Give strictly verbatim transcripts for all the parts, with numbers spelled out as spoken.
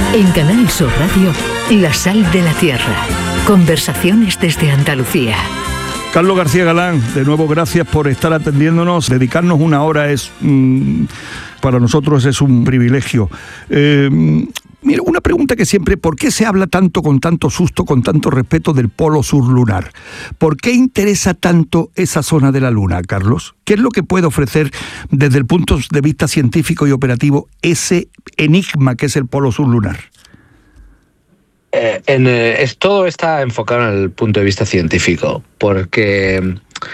En Canal Sur Radio, La Sal de la Tierra. Conversaciones desde Andalucía. Carlos García Galán, de nuevo gracias por estar atendiéndonos. Dedicarnos una hora es, mmm, para nosotros es un privilegio. Eh, mira, una pregunta que siempre, ¿por qué se habla tanto, con tanto susto, con tanto respeto del polo sur lunar? ¿Por qué interesa tanto esa zona de la Luna, Carlos? ¿Qué es lo que puede ofrecer desde el punto de vista científico y operativo ese enigma que es el polo sur lunar? Eh, en, eh, es, todo está enfocado en el punto de vista científico, porque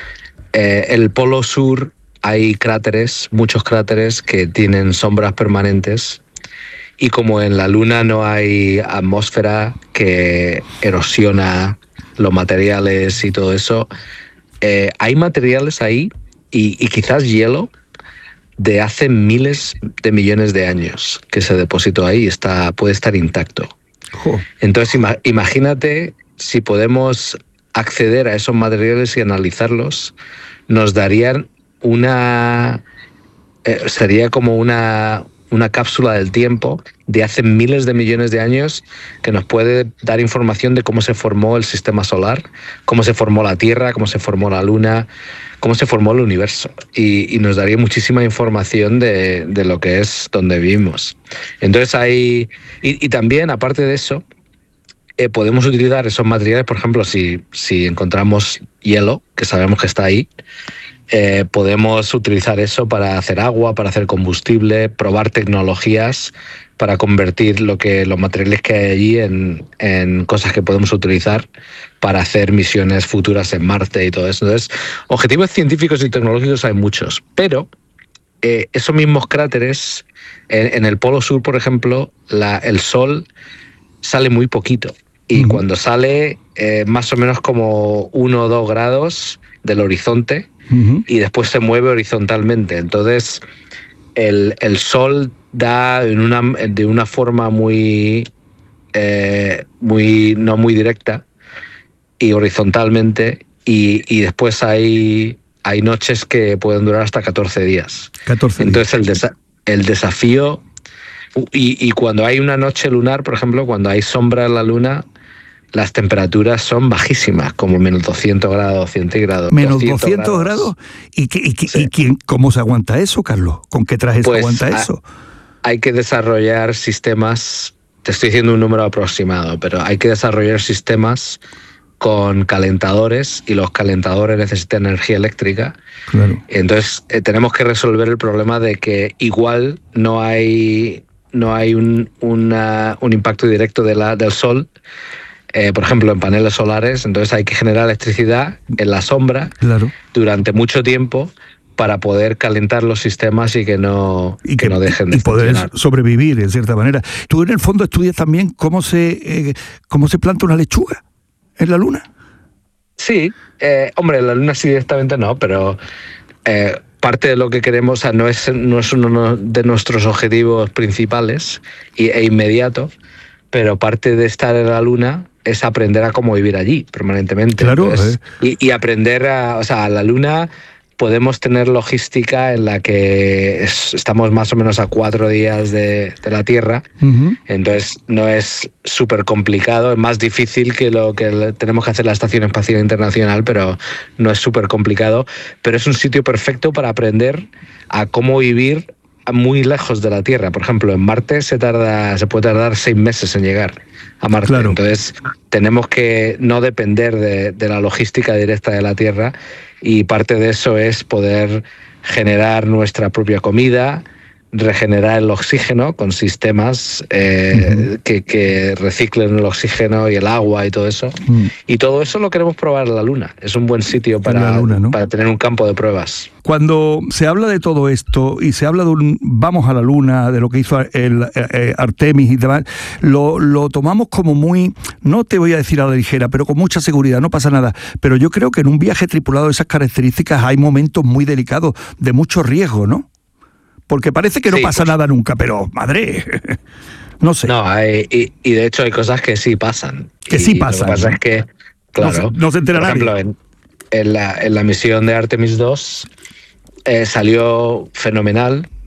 eh, el polo sur hay cráteres, muchos cráteres que tienen sombras permanentes, y como en la Luna no hay atmósfera que erosiona los materiales y todo eso, eh, hay materiales ahí y, y quizás hielo de hace miles de millones de años que se depositó ahí y está, puede estar intacto. Entonces ima- imagínate si podemos acceder a esos materiales y analizarlos, nos darían una... Eh, sería como una, una cápsula del tiempo de hace miles de millones de años que nos puede dar información de cómo se formó el sistema solar, cómo se formó la Tierra, cómo se formó la Luna, cómo se formó el universo. Y, y nos daría muchísima información de, de lo que es donde vivimos. Entonces hay... Y, y también, aparte de eso, eh, podemos utilizar esos materiales, por ejemplo, si, si encontramos hielo, que sabemos que está ahí, eh, podemos utilizar eso para hacer agua, para hacer combustible, probar tecnologías para convertir lo que los materiales que hay allí en, en cosas que podemos utilizar para hacer misiones futuras en Marte y todo eso. Entonces, objetivos científicos y tecnológicos hay muchos, pero eh, esos mismos cráteres, en, en el Polo Sur, por ejemplo, la, el Sol sale muy poquito. Y uh-huh. cuando sale, eh, más o menos como uno o dos grados del horizonte, uh-huh. y después se mueve horizontalmente. Entonces, el, el Sol da en una, de una forma muy, eh, muy, no muy directa y horizontalmente, y, y después hay, hay noches que pueden durar hasta catorce días. catorce Entonces, días. el, desa- el desafío... Y, y cuando hay una noche lunar, por ejemplo, cuando hay sombra en la Luna, las temperaturas son bajísimas, como menos doscientos grados centígrados. Menos doscientos grados. ¿Y, qué, y, qué, sí. ¿Y quién, cómo se aguanta eso, Carlos? ¿Con qué trajes pues se aguanta a, eso? Hay que desarrollar sistemas, te estoy diciendo un número aproximado, pero hay que desarrollar sistemas con calentadores, y los calentadores necesitan energía eléctrica. Claro. Entonces eh, tenemos que resolver el problema de que igual no hay... no hay un, una, un impacto directo de la, del sol, eh, por ejemplo, en paneles solares. Entonces hay que generar electricidad en la sombra, claro, durante mucho tiempo para poder calentar los sistemas y que no, y que, que no dejen de y funcionar. poder sobrevivir, en cierta manera. Tú en el fondo estudias también cómo se, eh, cómo se planta una lechuga en la Luna. Sí, eh, hombre, en la Luna sí directamente no, pero... Eh, parte de lo que queremos, o sea, no es, no es uno de nuestros objetivos principales e inmediato, pero parte de estar en la Luna es aprender a cómo vivir allí permanentemente. Claro. Entonces, eh. y, y aprender a, o sea, a la Luna podemos tener logística en la que es, estamos más o menos a cuatro días de, de la Tierra, uh-huh. entonces no es súper complicado, es más difícil que lo que tenemos que hacer la Estación Espacial Internacional, pero no es súper complicado, pero es un sitio perfecto para aprender a cómo vivir muy lejos de la Tierra. Por ejemplo, en Marte se tarda, se puede tardar seis meses en llegar a Marte. Claro. Entonces tenemos que no depender de, de la logística directa de la Tierra, y parte de eso es poder generar nuestra propia comida, regenerar el oxígeno con sistemas eh, uh-huh. que, que reciclen el oxígeno y el agua y todo eso. Uh-huh. Y todo eso lo queremos probar en la Luna. Es un buen sitio para, Luna, ¿no? para tener un campo de pruebas. Cuando se habla de todo esto y se habla de un vamos a la Luna, de lo que hizo el eh, Artemis y demás, lo, lo tomamos como muy, no te voy a decir a la ligera, pero con mucha seguridad, no pasa nada. Pero yo creo que en un viaje tripulado de esas características hay momentos muy delicados, de mucho riesgo, ¿no? Porque parece que no sí, pasa pues, nada nunca, pero madre, no sé. No, hay, y, y de hecho hay cosas que sí pasan. Que y sí pasan. Lo que pasa es que, claro, no se, no se entera por nadie. ejemplo, en, en, la, en la misión de Artemis dos eh, salió fenomenal,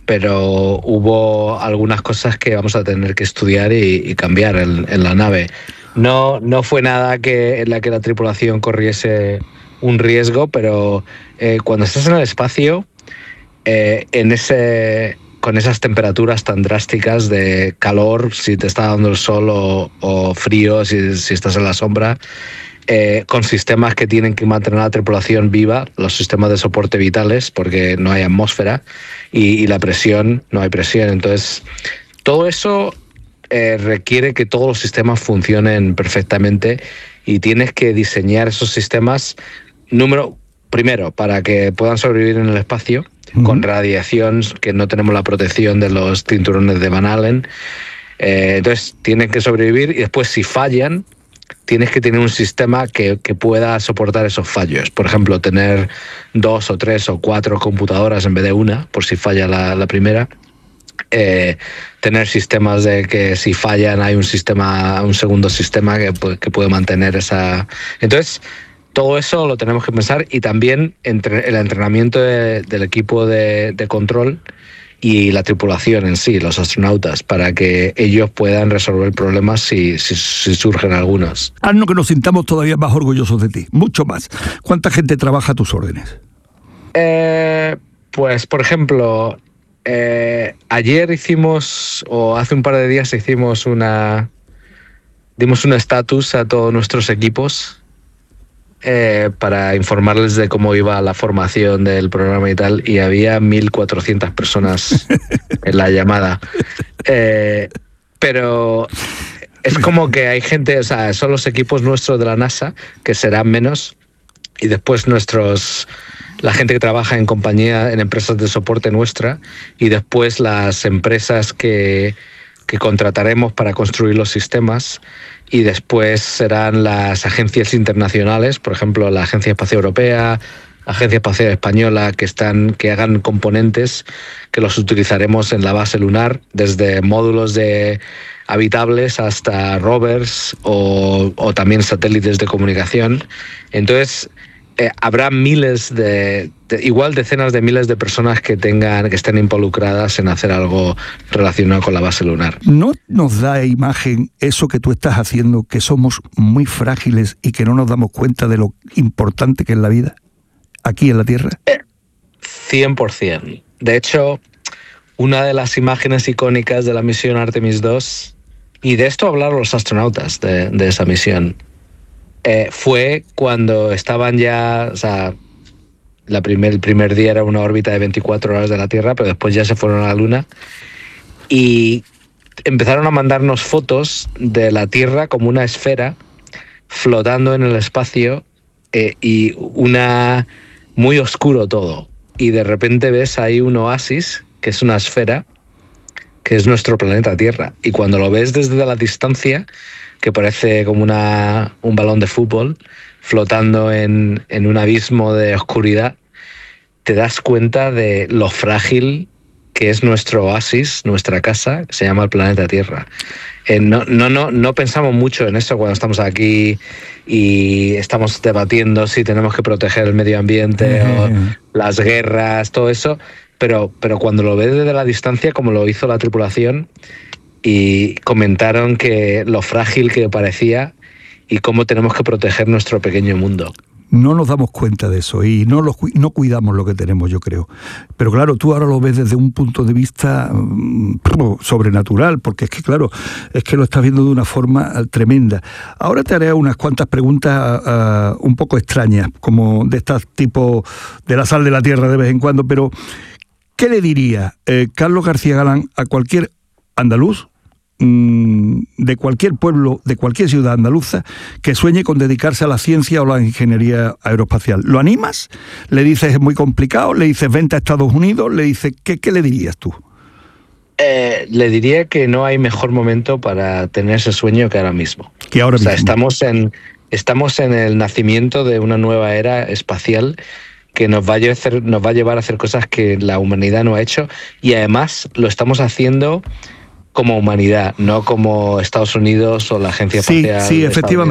pero hubo algunas cosas que vamos a tener que estudiar y, y cambiar en, en la nave. No, no fue nada que, en la que la tripulación corriese un riesgo, pero eh, cuando estás en el espacio, eh, en ese, con esas temperaturas tan drásticas de calor, si te está dando el sol, o, o frío, si, si estás en la sombra, eh, con sistemas que tienen que mantener a la tripulación viva, los sistemas de soporte vitales, porque no hay atmósfera, y, y la presión, no hay presión. Entonces, todo eso eh, requiere que todos los sistemas funcionen perfectamente, y tienes que diseñar esos sistemas, número primero, para que puedan sobrevivir en el espacio, uh-huh. con radiación, que no tenemos la protección de los cinturones de Van Allen. Eh, entonces, tienen que sobrevivir, y después, si fallan, tienes que tener un sistema que, que pueda soportar esos fallos. Por ejemplo, tener dos o tres o cuatro computadoras en vez de una, por si falla la, la primera. Eh, tener sistemas de que si fallan hay un sistema, un segundo sistema que, que puede mantener esa... Entonces, todo eso lo tenemos que pensar, y también entre el entrenamiento de, del equipo de, de control y la tripulación en sí, los astronautas, para que ellos puedan resolver problemas si, si, si surgen algunos. Haznos que nos sintamos todavía más orgullosos de ti, mucho más. ¿Cuánta gente trabaja a tus órdenes? Eh, pues, por ejemplo, eh, ayer hicimos, o hace un par de días hicimos una... dimos un estatus a todos nuestros equipos, Eh, para informarles de cómo iba la formación del programa y tal, y había mil cuatrocientas personas en la llamada. Eh, pero es como que hay gente, o sea, son los equipos nuestros de la NASA, que serán menos, y después nuestros, la gente que trabaja en compañía, en empresas de soporte nuestra, y después las empresas que, que contrataremos para construir los sistemas. Y después serán las agencias internacionales, por ejemplo, la Agencia Espacial Europea, la Agencia Espacial Española, que están, que hagan componentes que los utilizaremos en la base lunar, desde módulos de habitables hasta rovers o, o también satélites de comunicación. Entonces, eh, habrá miles de, de, igual decenas de miles de personas que tengan, que estén involucradas en hacer algo relacionado con la base lunar. ¿No nos da imagen eso que tú estás haciendo, que somos muy frágiles y que no nos damos cuenta de lo importante que es la vida aquí en la Tierra? cien por ciento. De hecho, una de las imágenes icónicas de la misión Artemis dos, y de esto hablaron los astronautas de, de esa misión, Eh, fue cuando estaban ya, o sea, la primer, el primer día era una órbita de veinticuatro horas de la Tierra, pero después ya se fueron a la Luna, y empezaron a mandarnos fotos de la Tierra como una esfera flotando en el espacio, eh, y una muy oscuro todo, y de repente ves ahí un oasis, que es una esfera, que es nuestro planeta Tierra, y cuando lo ves desde la distancia, que parece como una, un balón de fútbol flotando en, en un abismo de oscuridad, te das cuenta de lo frágil que es nuestro oasis, nuestra casa, que se llama el planeta Tierra. Eh, no, no, no, no pensamos mucho en eso cuando estamos aquí y estamos debatiendo si tenemos que proteger el medio ambiente uh-huh. o las guerras, todo eso, pero, pero cuando lo ves desde la distancia, como lo hizo la tripulación, y comentaron que lo frágil que parecía y cómo tenemos que proteger nuestro pequeño mundo. No nos damos cuenta de eso y no, lo, no cuidamos lo que tenemos, yo creo. Pero claro, tú ahora lo ves desde un punto de vista um, sobrenatural, porque es que, claro, es que lo estás viendo de una forma tremenda. Ahora te haré unas cuantas preguntas uh, un poco extrañas, como de estas tipo de la sal de la tierra de vez en cuando, pero ¿qué le diría eh, Carlos García Galán a cualquier andaluz, de cualquier pueblo, de cualquier ciudad andaluza que sueñe con dedicarse a la ciencia o la ingeniería aeroespacial? ¿Lo animas? ¿Le dices es muy complicado? ¿Le dices vente a Estados Unidos? ¿Le dices qué, qué le dirías tú? Eh, le diría que no hay mejor momento para tener ese sueño que ahora mismo. Que ahora o sea, mismo. Estamos en, estamos en el nacimiento de una nueva era espacial que nos va a hacer, nos va a llevar a hacer cosas que la humanidad no ha hecho, y además lo estamos haciendo como humanidad, no como Estados Unidos o la Agencia Espacial. Sí, sí, efectivamente.